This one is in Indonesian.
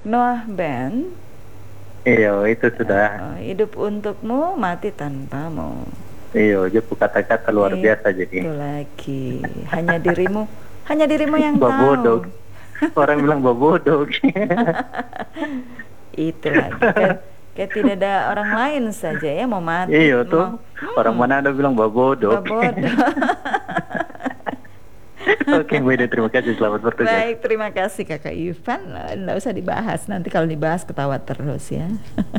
Noah Ben, Iya, itu sudah. hidup untukmu, mati tanpamu. Iya, Jepu kata-kata luar biasa jadi. Itu lagi, hanya dirimu, hanya dirimu yang Babodog. tahu. Orang bilang babodog. Itu lagi, kayak tidak ada orang lain saja ya, mau mati, Iya tuh. mau Orang mana ada bilang babodog. babodoh. Oke, Bu Ida, terima kasih. Selamat bertugas. Baik, terima kasih Kakak Ivan. Nggak usah dibahas, nanti kalau dibahas ketawa terus ya.